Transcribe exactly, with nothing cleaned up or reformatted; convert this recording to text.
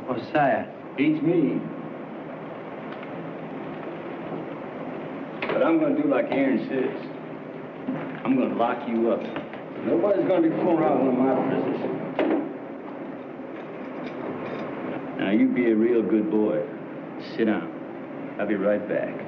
Oh, sire. Beats me. But I'm going to do like Aaron says. I'm going to lock you up. Nobody's going to be fooling around with my prisoners. Now, you be a real good boy. Sit down. I'll be right back.